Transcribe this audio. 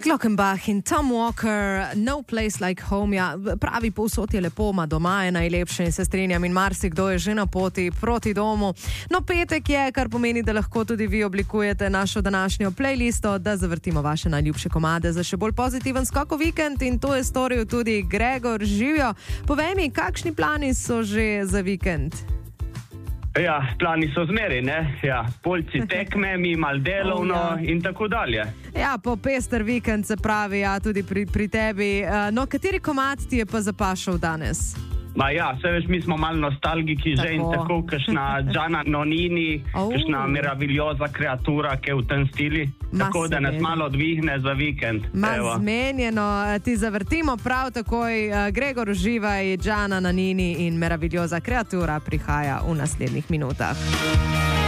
Glockenbach in Tom Walker, No Place Like Home. Ja, pravi, povsod je lepo, ma doma je najlepše in se strinjam in marsikdo je že na poti proti domu. No, petek je, kar pomeni, da lahko tudi vi oblikujete našo današnjo playlisto, da zavrtimo vaše najljubše komade za še bolj pozitiven skok v vikend in to je storil tudi Gregor. Živijo. Povej mi, kakšni plani so že za vikend? Ja, plani so zmeri, ne? Ja, polci tekme, mi mal delovno in tako dalje. Ja, po pester vikend se pravi, ja, tudi pri tebi. No, kateri komad ti je pa zapašal danes? Ma ja, se veš, mi smo malo nostalgiki že in tako, kakšna Gianna Nannini, kakšna meravigliosa kreatura, ki je v tem stili. Tako da nas malo odvihne za vikend. Zmenjeno, ti zavrtimo prav takoj. Gregor, uživaj, Gianna Nannini in meravigliosa kreatura prihaja v naslednjih minutah.